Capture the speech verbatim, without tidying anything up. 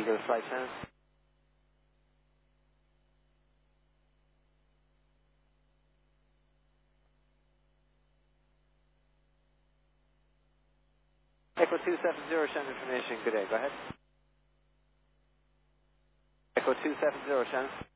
Eagle Flight Channel. Echo two seven zero, Shannon information. Good day. Go ahead. Echo two seven zero, Shannon.